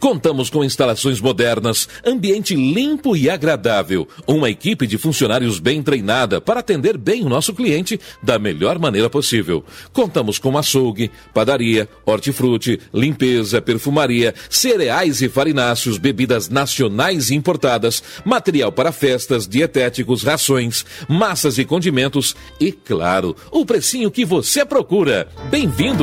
Contamos com instalações modernas, ambiente limpo e agradável, uma equipe de funcionários bem treinada para atender bem o nosso cliente da melhor maneira possível. Contamos com açougue, padaria, hortifruti, limpeza, perfumaria, cereais e farináceos, bebidas nacionais e importadas, material para festas, dietéticos, rações, massas e condimentos e, claro, o precinho que você procura. Bem-vindo!